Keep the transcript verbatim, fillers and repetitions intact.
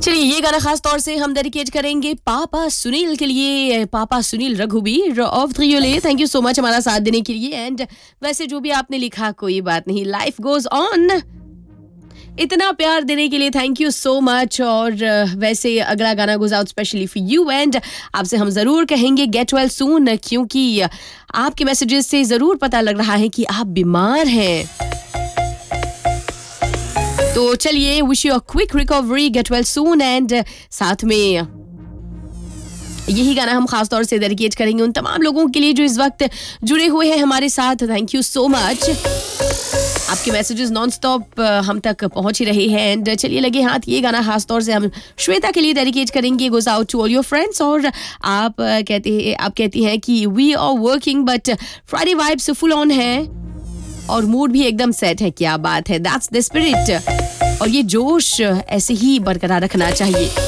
चलिए ये गाना खास तौर से हम डेडिकेट करेंगे पापा सुनील के लिए, पापा Sunil Raghubir of त्रियोले। Thank you so much हमारा साथ देने के लिए। एंड वैसे जो भी आपने लिखा कोई बात नहीं, लाइफ गोज ऑन। इतना प्यार देने के लिए थैंक यू सो मच। और वैसे अगला गाना goes out specially for you. And आपसे हम जरूर कहेंगे गेट वेल सून, क्योंकि आपके मैसेजेस से जरूर पता लग रहा है कि आप बीमार हैं। तो चलिए, wish you a quick recovery, get well soon. And साथ में यही गाना हम खास तौर से डेडिकेट करेंगे उन तमाम लोगों के लिए जो इस वक्त जुड़े हुए हैं हमारे साथ। Thank you so much. आपके मैसेजेस नॉन स्टॉप हम तक पहुंच ही रहे हैं। एंड चलिए लगे हाथ, ये गाना खास तौर से हम श्वेता के लिए डेडिकेट करेंगे, goes out to all your friends. और आप कहते हैं आप कहती हैं कि we are working but Friday vibes full on है और मूड भी एकदम सेट है। क्या बात है, दैट्स द स्पिरिट। और ये जोश ऐसे ही बरकरार रखना चाहिए।